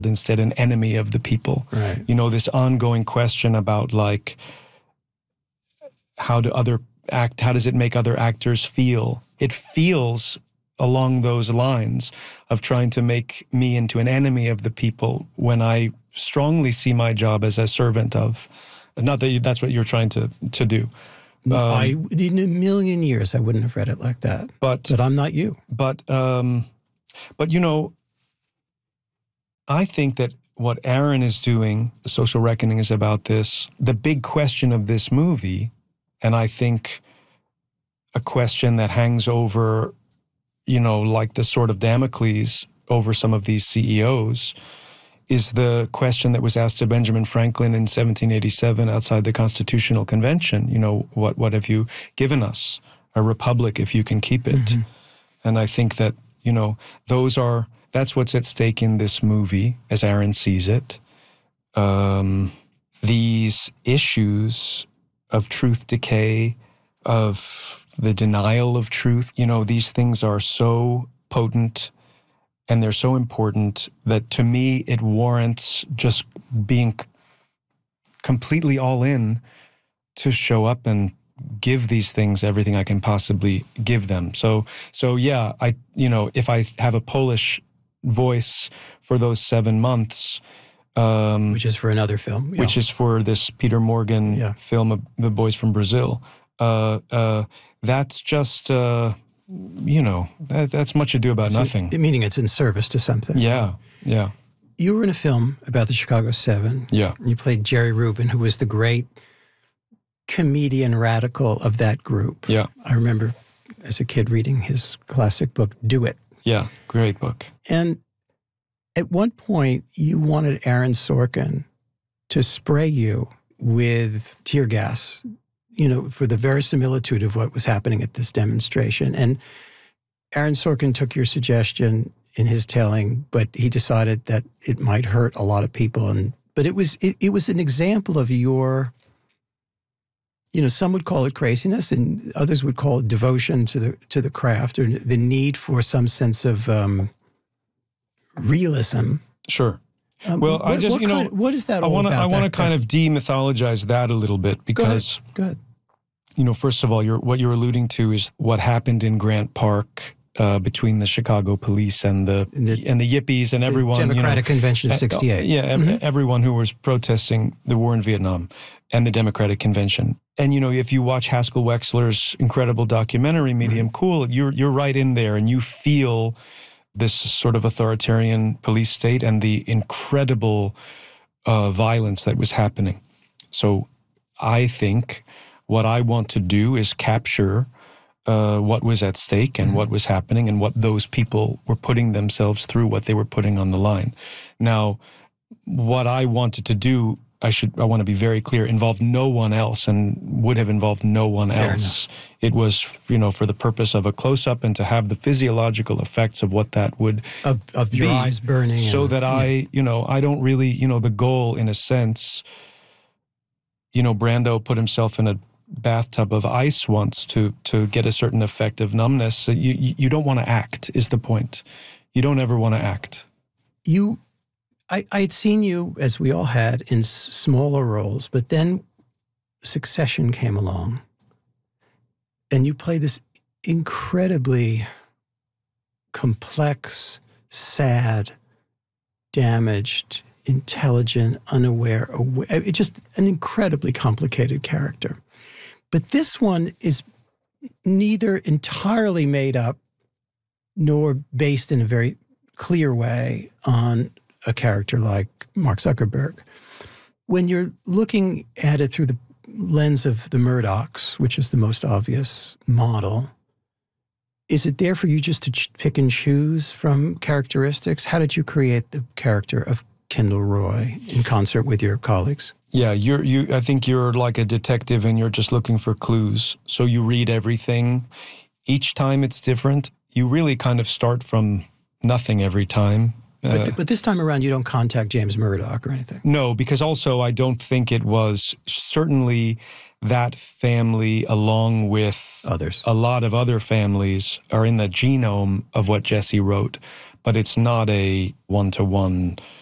instead an enemy of the people. Right. You know, this ongoing question about like, how does it make other actors feel? It feels along those lines of trying to make me into an enemy of the people when I strongly see my job as a servant of. Not that that's what you're trying to do. In a million years, I wouldn't have read it like that. But I'm not you. But you know, I think that what Aaron is doing, The Social Reckoning, is about this. The big question of this movie, and I think a question that hangs over, you know, like the sword of Damocles over some of these CEOs, is the question that was asked to Benjamin Franklin in 1787 outside the Constitutional Convention. You know, what have you given us? A republic, if you can keep it. Mm-hmm. And I think that, you know, that's what's at stake in this movie, as Aaron sees it. These issues of truth decay, of the denial of truth, you know, these things are so potent and they're so important that to me it warrants just being completely all in to show up and give these things everything I can possibly give them. So yeah, if I have a Polish voice for those 7 months, which is for another film, which is for this Peter Morgan film of The Boys from Brazil. That's just that's much ado about nothing. Meaning it's in service to something. Yeah. You were in a film about the Chicago 7. Yeah. You played Jerry Rubin, who was the great comedian radical of that group. Yeah. I remember as a kid reading his classic book, Do It. Yeah, great book. And at one point, you wanted Aaron Sorkin to spray you with tear gas, you know, for the verisimilitude of what was happening at this demonstration. And Aaron Sorkin took your suggestion in his telling, but he decided that it might hurt a lot of people. But it was an example of your, you know, some would call it craziness and others would call it devotion to the craft, or the need for some sense of realism. Sure. Well, what is that all about? I want to kind of demythologize that a little bit because, Go ahead. You know, first of all, what you're alluding to is what happened in Grant Park between the Chicago police and the Yippies and everyone. Democratic Convention of '68. Everyone who was protesting the war in Vietnam and the Democratic Convention. And, you know, if you watch Haskell Wexler's incredible documentary, Medium Cool, you're right in there and you feel this sort of authoritarian police state and the incredible violence that was happening. So I think what I want to do is capture what was at stake and what was happening and what those people were putting themselves through, what they were putting on the line. Now, what I wanted to do, I want to be very clear, involved no one else and would have involved no one else. It was, you know, for the purpose of a close-up and to have the physiological effects of what that would of your eyes burning. So that I don't really, you know, the goal in a sense, you know, Brando put himself in a bathtub of ice once to get a certain effect of numbness. So you don't want to act is the point. You don't ever want to act. I had seen you, as we all had, in smaller roles, but then Succession came along, and you played this incredibly complex, sad, damaged, intelligent, unaware, just an incredibly complicated character. But this one is neither entirely made up nor based in a very clear way on a character like Mark Zuckerberg. When you're looking at it through the lens of the Murdochs, which is the most obvious model, is it there for you just to pick and choose from characteristics? How did you create the character of Kendall Roy in concert with your colleagues? Yeah, I think you're like a detective and you're just looking for clues. So you read everything. Each time it's different. You really kind of start from nothing every time. But this time around, you don't contact James Murdoch or anything. No, because also I don't think it was certainly that family, along with others. A lot of other families are in the genome of what Jesse wrote, but it's not a one-to-one